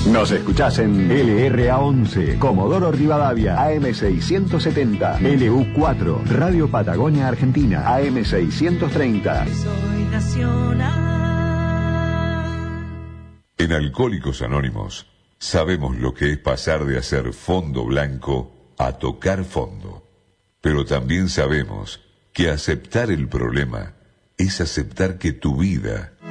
Nos escuchás en LRA11, Comodoro Rivadavia, AM670, LU4, Radio Patagonia Argentina, AM630. Soy nacional. En Alcohólicos Anónimos sabemos lo que es pasar de hacer fondo blanco a tocar fondo. Pero también sabemos que aceptar el problema es aceptar que tu vida